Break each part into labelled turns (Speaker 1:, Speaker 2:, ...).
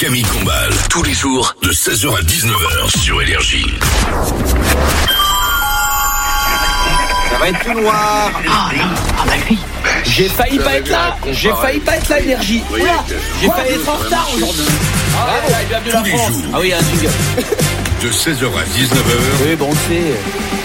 Speaker 1: Camille Combal, tous les jours de 16h à 19h sur Énergie.
Speaker 2: Ça va être tout noir.
Speaker 3: Oui. J'ai failli pas être là. Énergie. J'ai failli être en retard aujourd'hui. Bienvenue
Speaker 1: Tous
Speaker 3: la
Speaker 1: les
Speaker 3: France.
Speaker 1: jours.
Speaker 3: Ah oui, un jingle.
Speaker 1: De 16h à 19h,
Speaker 3: Oui, bon, c'est.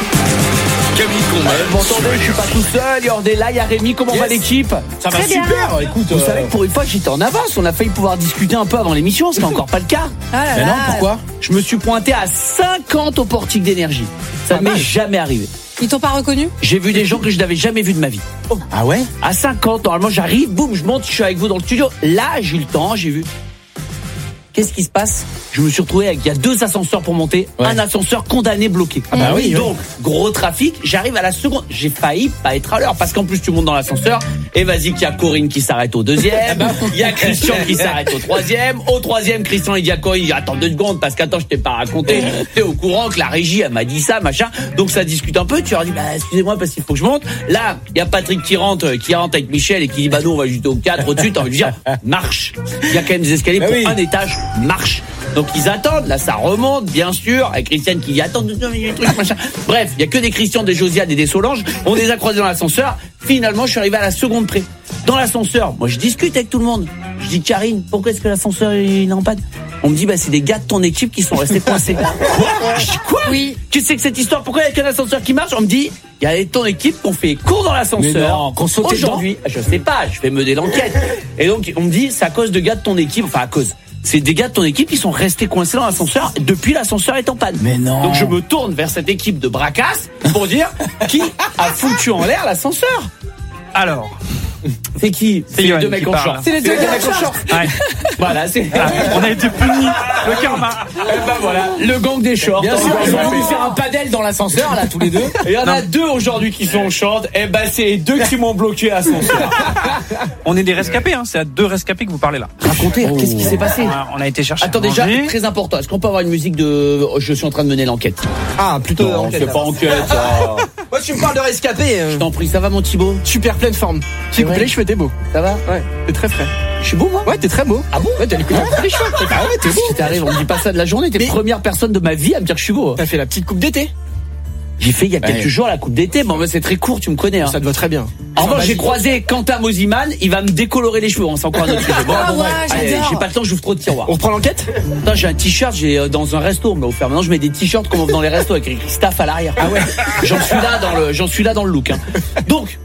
Speaker 1: Camille Combal
Speaker 3: Vous
Speaker 1: sur
Speaker 3: m'entendez, je suis pas
Speaker 1: Énergie.
Speaker 3: tout seul. Il y a il y a Rémi. Comment va l'équipe?
Speaker 2: Ça va super. Écoute,
Speaker 3: Vous savez que pour une fois, j'étais en avance. On a failli pouvoir discuter un peu avant l'émission. Ce n'est encore pas le cas.
Speaker 2: mais non, pourquoi?
Speaker 3: Je me suis pointé à 50 au portique d'énergie. Ça ne m'est jamais arrivé.
Speaker 4: Ils t'ont pas reconnu?
Speaker 3: J'ai vu des gens que je n'avais jamais vus de ma vie.
Speaker 2: Ah ouais?
Speaker 3: À 50, normalement, j'arrive, boum, je monte, je suis avec vous dans le studio. Là, j'ai eu le temps, j'ai vu. Qu'est-ce qui se passe? Je me suis retrouvé avec, il y a 2 ascenseurs pour monter, un ascenseur condamné bloqué.
Speaker 2: Ah bah oui,
Speaker 3: Donc, gros trafic, j'arrive à la seconde. J'ai failli pas être à l'heure parce qu'en plus tu montes dans l'ascenseur et vas-y qu'il y a Corinne qui s'arrête au 2e, il y a Christian qui s'arrête au 3e, au 3e Christian il dit à Corinne, attends 2 secondes parce qu'attends je t'ai pas raconté, t'es au courant que la régie elle m'a dit ça machin, donc ça discute un peu, tu leur dis excusez-moi parce qu'il faut que je monte. Là, il y a Patrick qui rentre avec Michel et qui dit nous on va juste au 4 au-dessus, t'as envie de dire marche. Il y a quand même des escaliers pour un étage, marche. Donc ils attendent, là ça remonte bien sûr, avec Christiane qui dit attends, il y a des trucs, machin. Bref, il y a que des Christian, des Josiane et des Solange. On les a croisés dans l'ascenseur. Finalement, je suis arrivé à la seconde près. Dans l'ascenseur, moi je discute avec tout le monde. Je dis Karine, pourquoi est-ce que l'ascenseur il est en panne? On me dit c'est des gars de ton équipe qui sont restés coincés. Quoi? Je dis quoi?
Speaker 4: Oui.
Speaker 3: Qu'est-ce que c'est que cette histoire? Pourquoi il y a qu'un ascenseur qui marche? On me dit il y a ton équipe qu'on fait cours dans l'ascenseur.
Speaker 2: Qu'on sautait
Speaker 3: aujourd'hui. Je sais pas, je fais mener l'enquête. Et donc on me dit c'est à cause de gars de ton équipe, enfin à cause. C'est des gars de ton équipe qui sont restés coincés dans l'ascenseur depuis l'ascenseur est en panne.
Speaker 2: Mais non.
Speaker 3: Donc je me tourne vers cette équipe de bracasse pour dire qui a foutu en l'air l'ascenseur.
Speaker 5: Alors,
Speaker 3: C'est qui? C'est les
Speaker 5: Yoann
Speaker 3: deux mecs
Speaker 5: qui
Speaker 3: en
Speaker 5: parle.
Speaker 3: short.
Speaker 4: C'est les deux mecs en short.
Speaker 5: ouais.
Speaker 3: Voilà, c'est.
Speaker 5: On a été punis. Le karma.
Speaker 3: Voilà, le gang des shorts.
Speaker 2: Bien sûr, ils ont voulu faire un padel dans l'ascenseur, là, tous les deux.
Speaker 3: Il y en a 2 aujourd'hui qui sont en short. Et c'est les 2 qui m'ont bloqué l'ascenseur.
Speaker 5: On est des rescapés, hein. C'est à 2 rescapés que vous parlez là.
Speaker 3: Racontez, qu'est-ce qui s'est passé?
Speaker 5: On a été chercher.
Speaker 3: Attends,
Speaker 5: à
Speaker 3: déjà,
Speaker 5: manger.
Speaker 3: très important. Est-ce qu'on peut avoir une musique de je suis en train de mener l'enquête?
Speaker 2: Ah, plutôt
Speaker 3: Non,
Speaker 2: enquête.
Speaker 3: c'est pas enquête. Ça.
Speaker 2: Moi, tu me parles de rescapé.
Speaker 3: Je t'en prie, ça va mon Thibaut?
Speaker 2: Super pleine forme. Tu coupes
Speaker 3: vrai
Speaker 2: les cheveux, t'es beau.
Speaker 3: Ça va?
Speaker 2: Ouais, t'es très frais.
Speaker 3: Je suis beau, moi?
Speaker 2: Ouais, t'es très beau.
Speaker 3: Ah bon?
Speaker 2: Ouais, t'as les cheveux. Ah ouais, t'es beau.
Speaker 3: Si t'arrives, on me dit pas ça de la journée. T'es
Speaker 2: Mais-
Speaker 3: première personne de ma vie à me dire que je suis beau.
Speaker 2: T'as fait la petite coupe d'été.
Speaker 3: J'ai fait il y a quelques
Speaker 2: Ouais.
Speaker 3: jours la coupe d'été. Bon, c'est très court, tu me connais. Hein.
Speaker 2: Ça te va très bien.
Speaker 3: En revanche, j'ai
Speaker 2: Vas-y.
Speaker 3: croisé Quentin Mosiman. Il va me décolorer les cheveux. C'est encore un autre sujet. Bon,
Speaker 4: Ah ouais,
Speaker 3: allez,
Speaker 4: j'adore.
Speaker 3: j'ai pas le temps, j'ouvre trop de tiroirs.
Speaker 2: On reprend l'enquête?
Speaker 3: Putain, j'ai un t-shirt, dans un resto, on me l'a offert. Maintenant, je mets des t-shirts comme on fait dans les restos avec écrit staff à l'arrière. Ah ouais. J'en suis là dans le look. Hein. Donc,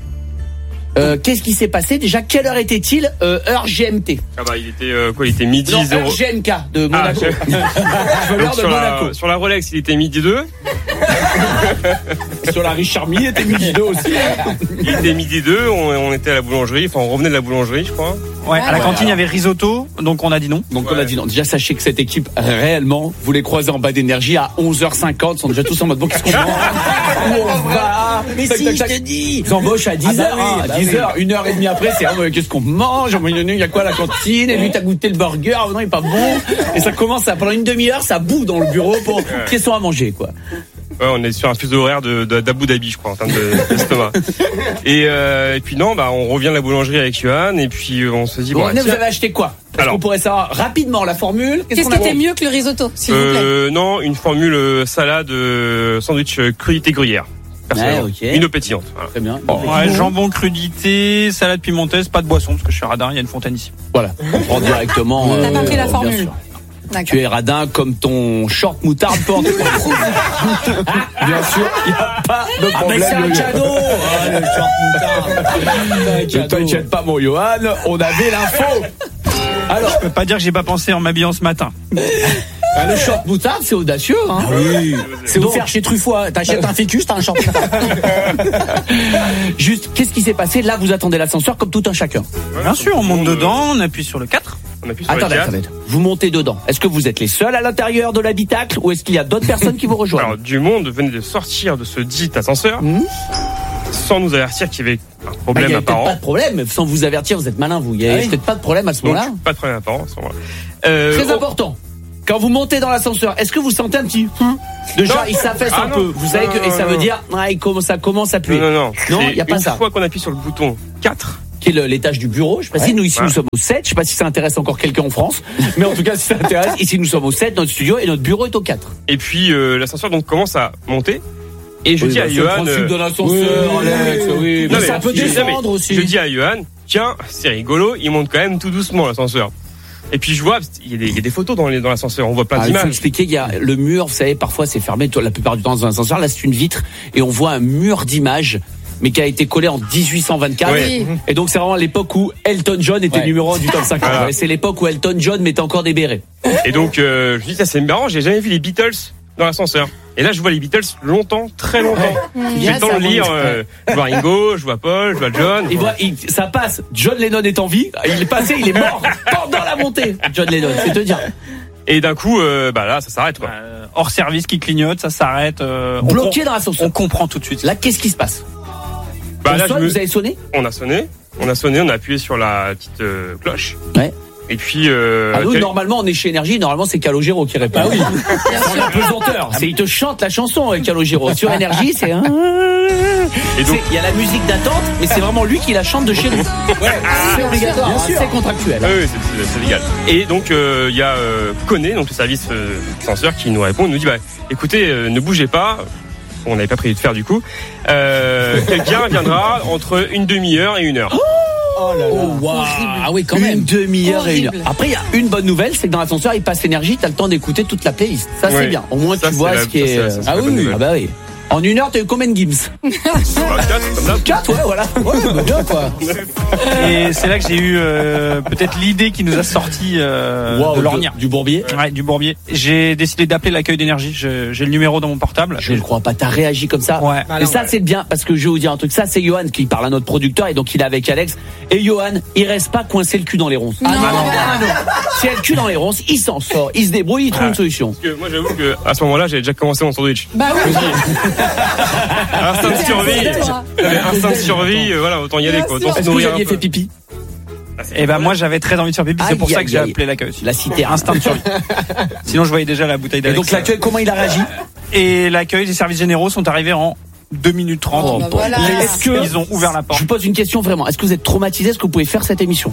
Speaker 3: qu'est-ce qui s'est passé déjà? Quelle heure était-il? Heure GMT.
Speaker 6: Ah bah il était il était midi
Speaker 3: Non,
Speaker 6: 0.
Speaker 3: heure GMK de Monaco. L'heure de
Speaker 6: sur,
Speaker 3: Monaco.
Speaker 6: sur la Rolex, il était midi 2.
Speaker 3: Sur la Richard Mille, était midi 2 aussi.
Speaker 6: Il était midi 2, on était à la boulangerie, enfin on revenait de la boulangerie, je crois.
Speaker 5: Ouais, à la cantine, il y avait risotto, donc on a dit non.
Speaker 3: Donc on a dit non. Déjà sachez que cette équipe réellement, vous les croisez en bas d'énergie à 11h50, sont déjà tous en mode bon qu'est-ce qu'on prend? Où on va? Mais
Speaker 2: Tac,
Speaker 3: si,
Speaker 2: tac,
Speaker 3: je
Speaker 2: tac.
Speaker 3: te dis. Ils embauchent à 10h,
Speaker 2: Ah bah oui, bah
Speaker 3: 10h, 1h30 après, c'est qu'est-ce qu'on mange? Il y a quoi à la cantine? Et lui t'as goûté le burger, non il est pas bon. Et ça commence pendant une demi-heure, ça boue dans le bureau pour qu'est-ce qu'on a mangé quoi.
Speaker 6: Ouais, on est sur un fuseau horaire d'Abu Dhabi, je crois, en termes d'estomac. Et puis non, bah on revient de la boulangerie avec Yoann et puis on se dit
Speaker 3: Bon,
Speaker 6: bon,
Speaker 3: vous
Speaker 6: tiens,
Speaker 3: avez acheté quoi? Est-ce
Speaker 6: Alors.
Speaker 3: qu'on pourrait savoir rapidement la formule?
Speaker 4: Qu'est-ce
Speaker 3: qu'on
Speaker 4: qui
Speaker 3: a
Speaker 4: était mieux que le risotto, s'il vous plaît?
Speaker 6: non, une formule salade sandwich crudité gruyère. Personnellement.
Speaker 3: Ouais, ok.
Speaker 6: Une eau pétillante. Voilà.
Speaker 3: Très bien.
Speaker 5: Ouais, jambon crudité, salade pimenteuse, pas de boisson parce que je suis radin, il y a une fontaine ici.
Speaker 3: Voilà, on prend directement.
Speaker 4: T'as pas pris la
Speaker 3: bien
Speaker 4: formule.
Speaker 3: sûr.
Speaker 4: D'accord.
Speaker 3: Tu es radin comme ton short moutarde peut en Bien sûr, il n'y a pas de problème.
Speaker 2: c'est un
Speaker 3: le
Speaker 2: cadeau.
Speaker 3: le short moutarde. Ne t'inquiète pas, mon Johan, on avait l'info. Alors,
Speaker 5: Je peux pas dire que j'ai pas pensé en m'habillant ce matin.
Speaker 3: le short moutarde, c'est audacieux. Hein.
Speaker 2: Oui. C'est
Speaker 3: Donc-
Speaker 2: offert chez Truffaut. T'achètes un ficus, t'as un short.
Speaker 3: Juste, qu'est-ce qui s'est passé? Là, vous attendez l'ascenseur comme tout un chacun.
Speaker 5: Bien sûr, on monte dedans, on appuie sur le 4.
Speaker 6: On appuie sur le
Speaker 3: Attendez,
Speaker 6: 4.
Speaker 3: attendez. Vous montez dedans. Est-ce que vous êtes les seuls à l'intérieur de l'habitacle ou est-ce qu'il y a d'autres personnes qui vous rejoignent?
Speaker 6: Alors, du monde venait de sortir de ce dit ascenseur sans nous avertir qu'il y avait un
Speaker 3: Bah, il
Speaker 6: problème
Speaker 3: n'y a peut-être
Speaker 6: apparent.
Speaker 3: pas de problème. Sans vous avertir, vous êtes malin, vous. Il n'y a
Speaker 2: Ah oui.
Speaker 3: peut-être pas de problème à ce
Speaker 6: Donc,
Speaker 3: moment-là.
Speaker 6: pas de problème apparent à ce moment-là.
Speaker 3: Très important. Quand vous montez dans l'ascenseur, est-ce que vous sentez un petit de genre
Speaker 6: Non.
Speaker 3: il s'affaisse
Speaker 6: Ah
Speaker 3: un
Speaker 6: non.
Speaker 3: peu? Vous savez que et ça veut dire ça commence à puer.
Speaker 6: Non.
Speaker 3: Non,
Speaker 6: C'est
Speaker 3: il y a pas
Speaker 6: une
Speaker 3: ça.
Speaker 6: fois qu'on appuie sur le bouton 4,
Speaker 3: qui est l'étage du bureau. Je précise, nous ici nous sommes au 7. Je sais pas si ça intéresse encore quelqu'un en France, mais en tout cas si ça intéresse, ici nous sommes au 7, notre studio, et notre bureau est au 4.
Speaker 6: Et puis l'ascenseur donc commence à monter. Et je dis à
Speaker 3: C'est
Speaker 6: Johan.
Speaker 3: le principe de l'ascenseur, Alex. Oui,
Speaker 6: Non,
Speaker 3: mais ça peut descendre aussi.
Speaker 6: Je dis à Johan, tiens, c'est rigolo, il monte quand même tout doucement l'ascenseur. Et puis je vois, il y a des photos dans l'ascenseur, on voit plein
Speaker 3: Il faut
Speaker 6: d'images.
Speaker 3: expliquer, il y a le mur, vous savez, parfois c'est fermé, la plupart du temps dans un ascenseur. Là, c'est une vitre et on voit un mur d'images, mais qui a été collé en 1824.
Speaker 4: Oui.
Speaker 3: Et donc c'est vraiment l'époque où Elton John était numéro 1 du top 50.
Speaker 6: Voilà.
Speaker 3: Ouais, c'est l'époque où Elton John mettait encore des bérets.
Speaker 6: Et donc je dis, ça c'est marrant, j'ai jamais vu les Beatles dans l'ascenseur. Et là je vois les Beatles longtemps, très longtemps. J'ai le temps de lire, je vois Ringo, je vois Paul, je vois John.
Speaker 3: Ça passe. John Lennon est en vie. Il est passé, il est mort pendant la montée. John Lennon, c'est te dire.
Speaker 6: Et d'un coup, là ça s'arrête quoi.
Speaker 5: Hors service qui clignote, ça s'arrête.
Speaker 3: Bloqué dans l'ascenseur.
Speaker 5: On comprend tout de suite.
Speaker 3: Là, qu'est-ce qui se passe?
Speaker 6: Là,
Speaker 3: Vous avez sonné?
Speaker 6: on a sonné, on a appuyé sur la petite cloche.
Speaker 3: Ouais.
Speaker 6: Et puis
Speaker 3: Normalement, on est chez Énergie. Normalement, c'est Calogero qui répond. Ah oui. C'est un pesanteur. Il te chante la chanson, Calogero. Sur Énergie, c'est.
Speaker 6: Et donc
Speaker 3: Il y a la musique d'attente, mais c'est vraiment lui qui la chante de chez lui. C'est obligatoire,
Speaker 2: bien sûr.
Speaker 3: c'est contractuel.
Speaker 6: oui, c'est légal. Et donc il y a Koné, donc le service ascenseur, qui nous répond, il nous dit écoutez, ne bougez pas. On n'avait pas prévu de faire du coup. Quelqu'un viendra entre une demi-heure et 1 heure.
Speaker 2: Oh là là.
Speaker 3: Oh, wow.
Speaker 2: Ah oui, quand
Speaker 3: Une
Speaker 2: même.
Speaker 3: demi-heure et 1 heure.
Speaker 4: Horrible.
Speaker 3: Après, il y a une bonne nouvelle, c'est que dans l'ascenseur, il passe Énergie, t'as le temps d'écouter toute la playlist. Ça, c'est
Speaker 6: Oui.
Speaker 3: bien. Au moins,
Speaker 6: Ça,
Speaker 3: tu
Speaker 6: c'est
Speaker 3: vois
Speaker 6: la-
Speaker 3: ce qui
Speaker 6: ça,
Speaker 3: est.
Speaker 6: c'est la bonne nouvelle.
Speaker 3: Ah bah oui. En 1 heure, t'as eu combien de Gims? 4, ouais, voilà.
Speaker 2: Ouais, bah bien quoi.
Speaker 5: Et c'est là que j'ai eu peut-être l'idée qui nous a sorti de l'ornière.
Speaker 3: Du Bourbier.
Speaker 5: Ouais, du Bourbier. J'ai décidé d'appeler l'accueil d'énergie. J'ai le numéro dans mon portable.
Speaker 3: Je ne crois pas, t'as réagi comme ça.
Speaker 5: Ouais.
Speaker 3: Et ça, c'est bien, parce que je vais vous dire un truc. Ça, c'est Johan qui parle à notre producteur, et donc il est avec Alex. Et Johan, il reste pas coincé le cul dans les ronces.
Speaker 4: Non.
Speaker 3: Si elle a le cul dans les ronces, il s'en sort, il se débrouille, il trouve une solution.
Speaker 6: Parce que moi j'avoue que à ce moment-là j'avais déjà commencé mon sandwich.
Speaker 4: Bah oui.
Speaker 6: Instinct de survie. Instinct de survie, voilà, autant y aller quoi. Autant se
Speaker 3: Est-ce que vous
Speaker 6: nourrir un
Speaker 3: aviez
Speaker 6: peu.
Speaker 3: fait pipi?
Speaker 5: Et ben moi j'avais très envie de faire pipi. C'est pour
Speaker 3: Aïe,
Speaker 5: ça que j'ai
Speaker 3: aïe, aïe.
Speaker 5: appelé l'accueil aussi.
Speaker 3: La cité.
Speaker 5: Instinct de survie. Sinon je voyais déjà la bouteille
Speaker 3: Et
Speaker 5: d'Alex.
Speaker 3: donc l'accueil, comment il a réagi?
Speaker 5: Et l'accueil des services généraux sont arrivés en 2 minutes 30.
Speaker 3: Oh,
Speaker 4: bah voilà.
Speaker 3: Est-ce que
Speaker 5: Ils ont ouvert la
Speaker 3: je
Speaker 5: porte.
Speaker 3: vous pose une question vraiment. Est-ce que vous êtes traumatisé? Est-ce que vous pouvez faire cette émission?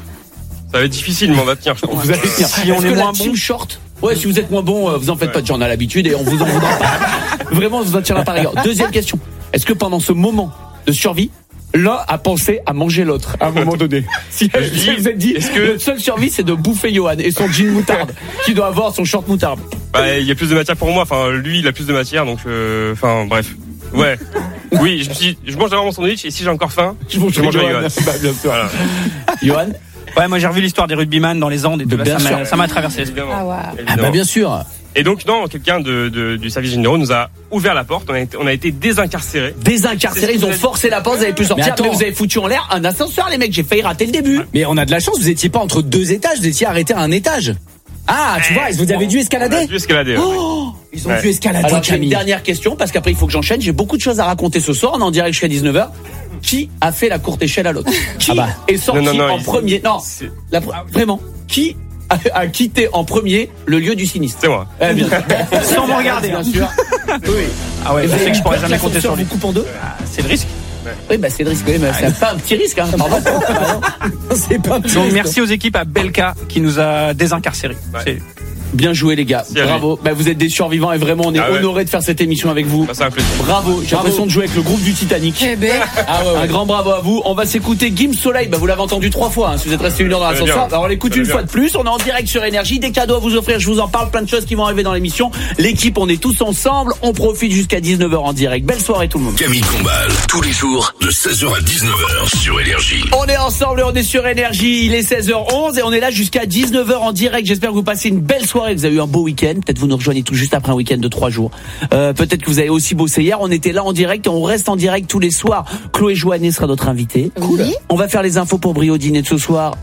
Speaker 6: Ça va être difficile, mais on va tenir, je pense.
Speaker 3: Vous allez tenir.
Speaker 5: Si on
Speaker 3: Est-ce
Speaker 5: est
Speaker 3: que
Speaker 5: moins
Speaker 3: la team short. Ouais, si vous êtes moins bon, vous en faites pas de, j'en ai l'habitude et on vous en voudra pas. Vraiment, vous en tirez pas rigueur. Deuxième question. Est-ce que pendant ce moment de survie, l'un a pensé à manger l'autre à un moment donné? Si vous êtes dit, est-ce que notre seule survie, c'est de bouffer Johan et son jean moutarde, qui doit avoir son short moutarde?
Speaker 6: Il y a plus de matière pour moi, enfin lui il a plus de matière, donc bref. Ouais. Oui, je mange d'abord mon sandwich et si j'ai encore faim, je mangerai Johan.
Speaker 3: Bah, bien sûr.
Speaker 6: Voilà.
Speaker 3: Johan?
Speaker 5: Ouais, moi j'ai revu l'histoire des rugbyman dans les Andes et tout. Là,
Speaker 3: Bien sûr.
Speaker 5: ça m'a traversé.
Speaker 6: Évidemment.
Speaker 4: Ah ouais.
Speaker 2: Ah
Speaker 6: Évidemment.
Speaker 2: bah bien sûr.
Speaker 6: Et donc non, quelqu'un du service généraux nous a ouvert la porte, on a été désincarcérés.
Speaker 3: Désincarcérés, ils ont forcé la porte, vous avez pu sortir,
Speaker 2: Mais attends.
Speaker 3: mais vous avez foutu en l'air un ascenseur, les mecs, j'ai failli rater le début.
Speaker 2: Mais on a de la chance, vous étiez pas entre 2 étages, vous étiez arrêté à un étage. Ah, tu vois, vous avez dû
Speaker 6: On a
Speaker 2: escalader.
Speaker 6: dû escalader.
Speaker 3: Oh,
Speaker 2: Ils ont
Speaker 6: Ouais.
Speaker 2: dû escalader,
Speaker 3: alors j'ai une
Speaker 2: Camille.
Speaker 3: dernière question, parce qu'après il faut que j'enchaîne, j'ai beaucoup de choses à raconter ce soir, on est en direct jusqu'à 19h. Qui a fait la courte échelle à l'autre? Qui
Speaker 2: Ah bah.
Speaker 3: est sorti
Speaker 6: Non,
Speaker 3: en premier? Non, vraiment, qui a quitté en premier le lieu du sinistre?
Speaker 6: C'est moi.
Speaker 3: Eh bien,
Speaker 5: Sans me regarder.
Speaker 3: bien sûr. Oui.
Speaker 5: Ah ouais, je sais que je pourrais jamais compter sur lui.
Speaker 3: Vous coupe en deux?
Speaker 5: C'est le risque.
Speaker 3: Oui, bah c'est le risque, oui, mais c'est pas un petit risque, hein. Pardon.
Speaker 2: C'est pas
Speaker 5: Donc merci aux équipes à Belka qui nous a désincarcérés.
Speaker 6: Ouais.
Speaker 5: C'est-
Speaker 3: Bien joué, les gars.
Speaker 6: Merci à
Speaker 3: Bravo. Bah, vous êtes des survivants et vraiment, on est
Speaker 6: Ah ouais.
Speaker 3: honorés de faire cette émission avec vous.
Speaker 6: Ça, c'est un plaisir.
Speaker 3: Bravo. J'ai l'impression de jouer avec le groupe du Titanic.
Speaker 4: Eh ben.
Speaker 2: Ah ouais,
Speaker 3: Un grand bravo à vous. On va s'écouter Gims Soleil. Bah, vous l'avez entendu 3 fois, hein, si vous êtes resté 1 heure dans
Speaker 6: Ça va
Speaker 3: l'ascenseur.
Speaker 6: bien.
Speaker 3: Alors, on l'écoute
Speaker 6: Ça va
Speaker 3: une
Speaker 6: bien.
Speaker 3: fois de plus. On est en direct sur Énergie. Des cadeaux à vous offrir. Je vous en parle. Plein de choses qui vont arriver dans l'émission. L'équipe, on est tous ensemble. On profite jusqu'à 19h en direct. Belle soirée, tout le monde.
Speaker 1: Camille Combal, tous les jours de 16h à 19h sur Énergie.
Speaker 3: On est ensemble et on est sur Énergie. Il est 16h11 et on est là jusqu'à 19h en direct. J'espère que vous passez une belle soirée, que vous avez eu un beau week-end. Peut-être vous nous rejoignez tout juste après un week-end de 3 jours. Peut-être que vous avez aussi bossé hier. On était là en direct et on reste en direct tous les soirs. Chloé Joannet sera notre invitée.
Speaker 4: Oui.
Speaker 3: On va faire les infos pour Brio dîner de ce soir.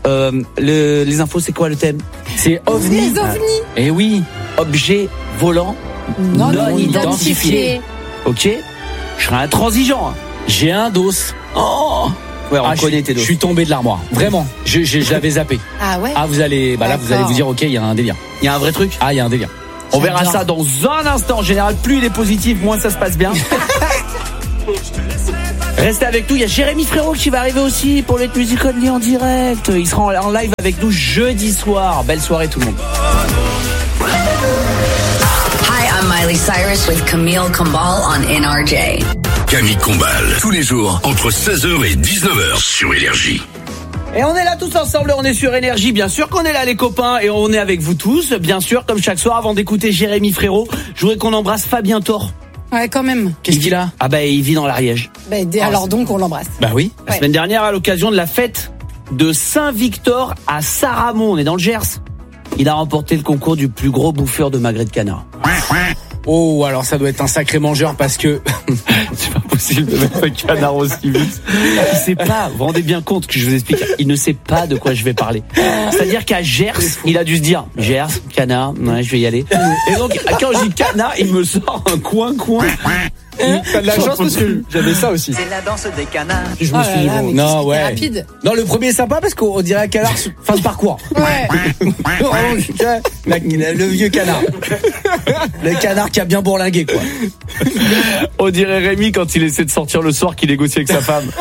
Speaker 3: Les infos, c'est quoi le thème?
Speaker 2: C'est OVNI.
Speaker 4: Les ovnis.
Speaker 2: Eh oui.
Speaker 3: Objet volant
Speaker 4: Non
Speaker 3: non
Speaker 4: identifié.
Speaker 3: identifié. Ok. Je serai intransigeant. Hein.
Speaker 2: J'ai un dos.
Speaker 3: Oh. Ouais, on connaît tes
Speaker 2: Je
Speaker 3: dos.
Speaker 2: suis tombé de l'armoire. Vraiment. Je l'avais zappé.
Speaker 4: Ah ouais.
Speaker 2: Ah, vous allez, bah là, vous allez
Speaker 4: D'accord.
Speaker 2: vous dire, ok, il y a un délire.
Speaker 3: Il y a un vrai truc.
Speaker 2: Ah, il y a un délire.
Speaker 3: On verra
Speaker 4: J'adore.
Speaker 3: ça dans un instant. En général, plus il est positif, moins ça se passe bien. Restez avec nous, il y a Jérémy Frérot qui va arriver aussi pour les Music Only en direct. Il sera en live avec nous jeudi soir. Belle soirée tout le monde.
Speaker 7: Hi, I'm Miley Cyrus with Camille Combal on NRJ.
Speaker 1: Camille Combal, tous les jours, entre 16h et 19h sur Énergie.
Speaker 3: Et on est là tous ensemble, on est sur Énergie, bien sûr qu'on est là les copains, et on est avec vous tous, bien sûr, comme chaque soir. Avant d'écouter Jérémy Frérot, je voudrais qu'on embrasse Fabien Thor.
Speaker 4: Ouais, quand même.
Speaker 3: Qu'est-ce qu'il a ? Ah bah il vit dans l'Ariège.
Speaker 4: Bah, alors donc on l'embrasse.
Speaker 3: Bah oui. La
Speaker 4: Ouais.
Speaker 3: semaine dernière, à l'occasion de la fête de Saint-Victor à Saramon, on est dans le Gers, il a remporté le concours du plus gros bouffeur de magret de canard.
Speaker 2: Oh, alors ça doit être un sacré mangeur parce que
Speaker 3: C'est pas possible de mettre un canard aussi vite. Il sait pas, vous vous rendez bien compte que je vous explique, il ne sait pas de quoi je vais parler. C'est-à-dire qu'à Gers, il a dû se dire, Gers, canard, ouais, je vais y aller. Et donc, quand je dis canard, il me sort un coin.
Speaker 2: t'as de la chance parce que j'avais ça aussi.
Speaker 8: C'est la danse des canards.
Speaker 2: Je
Speaker 4: Oh
Speaker 2: me
Speaker 4: là
Speaker 2: suis dit,
Speaker 4: là,
Speaker 2: bon,
Speaker 4: mais
Speaker 2: non,
Speaker 4: c'était
Speaker 2: ouais.
Speaker 4: rapide.
Speaker 2: Non, le premier est sympa parce qu'on dirait un canard sur fin de parcours.
Speaker 4: Ouais.
Speaker 2: Le vieux canard. Le canard qui a bien bourlingué, quoi.
Speaker 3: On dirait Rémi quand il essaie de sortir le soir qu'il négocie avec sa femme.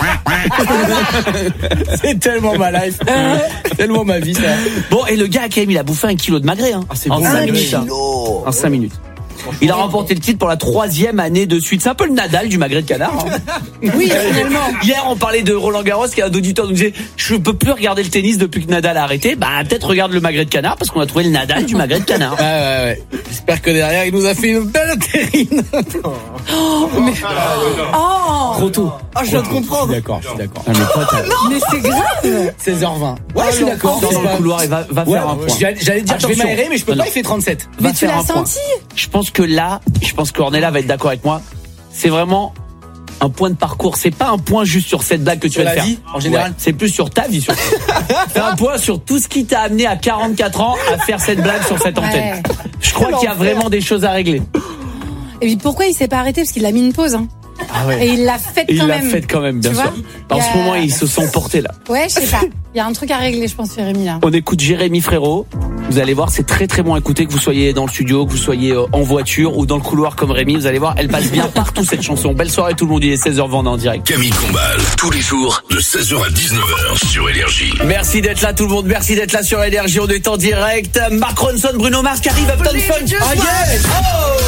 Speaker 2: C'est tellement ma life. Tellement ma vie, ça.
Speaker 3: Bon, et le gars, quand même, il a bouffé 1 kilo de magret, hein.
Speaker 2: c'est
Speaker 3: En
Speaker 2: bon,
Speaker 3: 5
Speaker 2: magret.
Speaker 3: minutes. Hein. En 5 minutes. Il a remporté le titre pour la 3e année de suite. C'est un peu le Nadal du magret de canard. Hein.
Speaker 4: Oui, finalement.
Speaker 3: Hier, on parlait de Roland Garros, qui a un auditeur nous disait, je peux plus regarder le tennis depuis que Nadal a arrêté. Bah, peut-être regarde le magret de canard, parce qu'on a trouvé le Nadal du magret de canard.
Speaker 2: Ouais. J'espère que derrière, il nous a fait une belle terrine.
Speaker 4: Oh.
Speaker 2: Trop tôt.
Speaker 4: Oh, je viens de comprendre.
Speaker 2: Je suis d'accord.
Speaker 4: Mais c'est grave.
Speaker 2: 16h20. Ouais, je suis d'accord.
Speaker 3: Dans le couloir, il va
Speaker 2: Ouais,
Speaker 3: faire un point.
Speaker 2: j'allais dire, je vais
Speaker 3: Attention.
Speaker 2: m'aérer, mais je peux
Speaker 3: Non,
Speaker 2: pas,
Speaker 3: non.
Speaker 2: il fait 37.
Speaker 3: Va
Speaker 4: Mais tu
Speaker 3: faire
Speaker 4: l'as
Speaker 3: un point.
Speaker 4: senti?
Speaker 3: Je pense que Ornella va être d'accord avec moi. C'est vraiment un point de parcours. C'est pas un point juste sur cette blague que tu
Speaker 2: Sur
Speaker 3: viens de
Speaker 2: la
Speaker 3: faire.
Speaker 2: vie, en général.
Speaker 3: Ouais, c'est plus sur ta vie, surtout. C'est un point sur tout ce qui t'a amené à 44 ans à faire cette blague sur cette antenne.
Speaker 4: Ouais.
Speaker 3: Je crois qu'il y a vraiment des choses à régler.
Speaker 4: Et puis pourquoi il s'est pas arrêté? Parce qu'il a mis une pause, hein.
Speaker 3: Ah ouais.
Speaker 4: Et il l'a faite
Speaker 3: Et
Speaker 4: quand
Speaker 3: il
Speaker 4: même.
Speaker 3: l'a fait quand même, bien
Speaker 4: Tu
Speaker 3: sûr.
Speaker 4: vois,
Speaker 3: En
Speaker 4: il y
Speaker 3: ce
Speaker 4: a-
Speaker 3: moment, ils se sont portés là.
Speaker 4: Ouais, je sais pas. Il y a un truc à régler, je pense, Jérémy, là.
Speaker 3: On écoute Jérémy Frérot. Vous allez voir, c'est très très bon à écouter, que vous soyez dans le studio, que vous soyez en voiture ou dans le couloir comme Rémi. Vous allez voir, elle passe bien partout cette chanson. Belle soirée tout le monde, il est 16h20 en direct.
Speaker 1: Camille Combal, tous les jours, de 16h à 19h sur Énergie.
Speaker 3: Merci d'être là tout le monde, merci d'être là sur Énergie, on est en direct. Mark Ronson, Bruno Mars qui arrive, Uptown Funk. Oh yes! Oh!